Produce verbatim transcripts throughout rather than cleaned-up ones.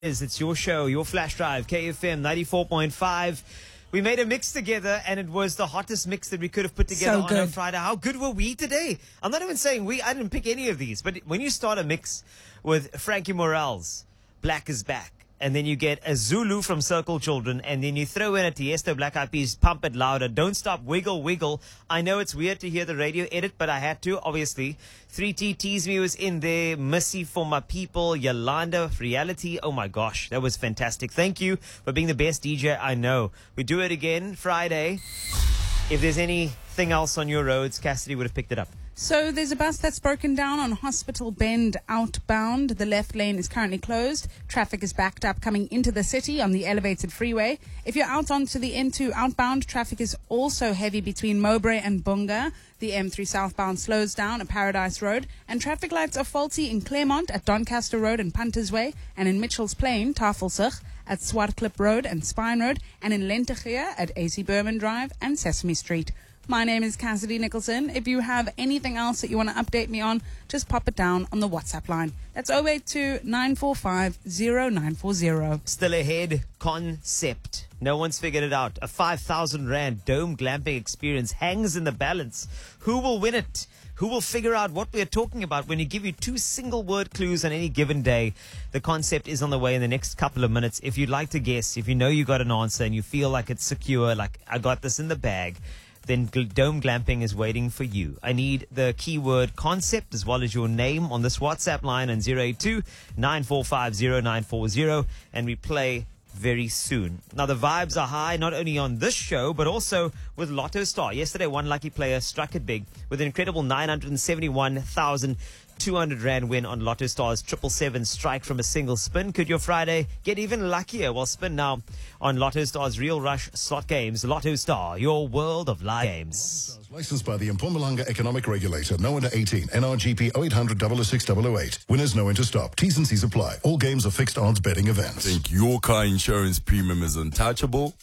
is. It's your show, your flash drive, K F M ninety-four point five. We made a mix together, and it was the hottest mix that we could have put together So on good. a Friday. How good were we today? I'm not even saying we. I didn't pick any of these, but when you start a mix with Frankie Morales, Black is Back, and then you get a Zulu from Circle Children, and then you throw in a Tiesto, Black Eyed Peas, Pump It Louder, Don't Stop, Wiggle Wiggle. I know it's weird to hear the radio edit, but I had to, obviously. three T Tease Me was in there, Missy for My People, Yolanda, Reality. Oh my gosh, that was fantastic. Thank you for being the best D J I know. We do it again Friday. If there's anything else on your roads, Cassidy would have picked it up. So there's a bus that's broken down on Hospital Bend outbound. The left lane is currently closed. Traffic is backed up coming into the city on the elevated freeway. If you're out onto the N two outbound, traffic is also heavy between Mowbray and Bunga. The M three southbound slows down at Paradise Road, and traffic lights are faulty in Claremont at Doncaster Road and Punters Way, and in Mitchell's Plain, Tafelsig, at Swartklip Road and Spine Road, and in Lentegeur at A C Berman Drive and Sesame Street. My name is Cassidy Nicholson. If you have anything else that you want to update me on, just pop it down on the WhatsApp line. That's oh eight two, nine four five, oh nine four oh. Still ahead, Concept. No one's figured it out. A five thousand rand dome glamping experience hangs in the balance. Who will win it? Who will figure out what we're talking about when you give you two single word clues on any given day? The Concept is on the way in the next couple of minutes. If you'd like to guess, if you know you got an answer and you feel like it's secure, like I got this in the bag, then Dome Glamping is waiting for you. I need the keyword concept as well as your name on this WhatsApp line on zero eight two, nine four five, oh nine four oh, and we play very soon. Now, the vibes are high, not only on this show, but also with Lotto Star. Yesterday, one lucky player struck it big with an incredible nine hundred seventy-one thousand two hundred rand win on Lotto Star's triple seven strike from a single spin. Could your Friday get even luckier? Well, spin now on Lotto Star's Real Rush slot games. Lotto Star, your world of live games. Licensed by the Mpumalanga Economic Regulator. No under eighteen. N R G P oh eight hundred, oh oh six, oh oh eight. Winners know when to stop. T's and C's apply. All games are fixed odds betting events. Think your car insurance premium is untouchable?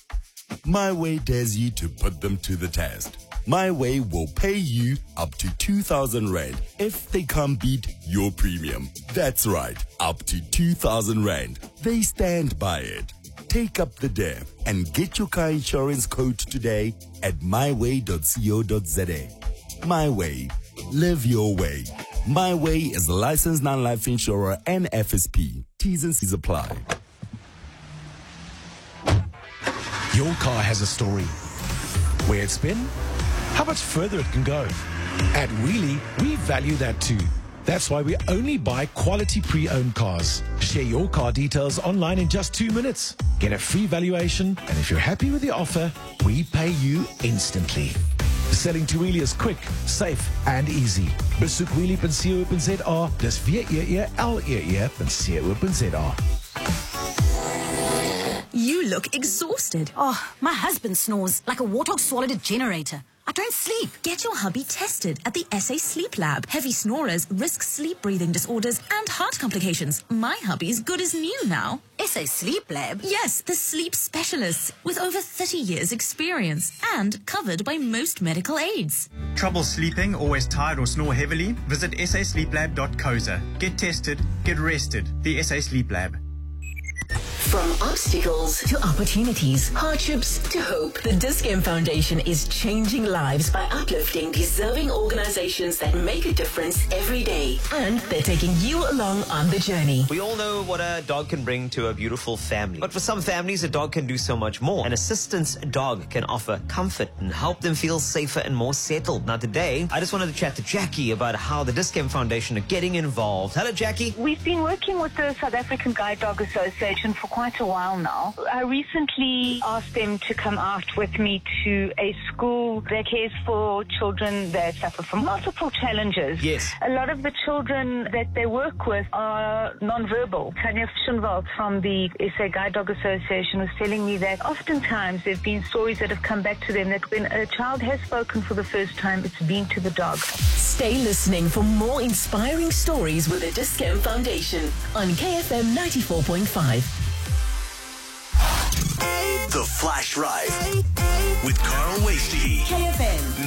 My Way dares you to put them to the test. My Way will pay you up to two thousand rand if they can't beat your premium. That's right, up to two thousand rand. They stand by it. Take up the dare and get your car insurance quote today at my way dot co dot za. My Way. Live your way. My Way is a licensed non-life insurer and F S P. T's and C's apply. Your car has a story. Where it's been, how much further it can go. At Wheelie, we value that too. That's why we only buy quality pre-owned cars. Share your car details online in just two minutes. Get a free valuation, and if you're happy with the offer, we pay you instantly. Selling to Wheelie is quick, safe, and easy. Besoek wheelie dot co dot za. Dis W E E L E E dot co dot za. You look exhausted. Oh, my husband snores like a warthog swallowed a generator. I don't sleep. Get your hubby tested at the S A Sleep Lab. Heavy snorers risk sleep breathing disorders and heart complications. My hubby is good as new now. S A Sleep Lab? Yes, the sleep specialists with over thirty years experience and covered by most medical aids. Trouble sleeping, always tired or snore heavily? Visit s a sleep lab dot co dot za. Get tested, get rested. The S A Sleep Lab. From obstacles to opportunities, hardships to hope, the Dis-Chem Foundation is changing lives by uplifting deserving organizations that make a difference every day. And they're taking you along on the journey. We all know what a dog can bring to a beautiful family. But for some families, a dog can do so much more. An assistance dog can offer comfort and help them feel safer and more settled. Now today, I just wanted to chat to Jackie about how the Dis-Chem Foundation are getting involved. Hello, Jackie. We've been working with the South African Guide Dog Association for quite a while now. I recently asked them to come out with me to a school that cares for children that suffer from multiple challenges. Yes. A lot of the children that they work with are nonverbal. Tanya Schunwald from the S A Guide Dog Association was telling me that oftentimes there have been stories that have come back to them that when a child has spoken for the first time, it's been to the dog. Stay listening for more inspiring stories with the Dis-Chem Foundation on K F M ninety-four point five. The Flash Drive with Carl Wasty. K F M